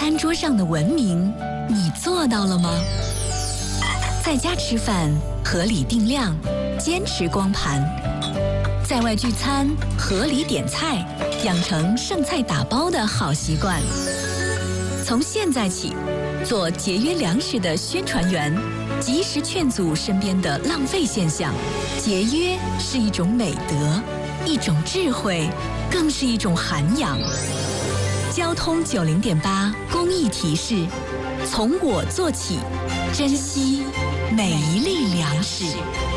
餐桌上的文明，你做到了吗？在家吃饭，合理定量，坚持光盘；在外聚餐，合理点菜，养成剩菜打包的好习惯。从现在起，做节约粮食的宣传员，及时劝阻身边的浪费现象。节约是一种美德，一种智慧，更是一种涵养。交通90.8公益提示：从我做起，珍惜每一粒粮食。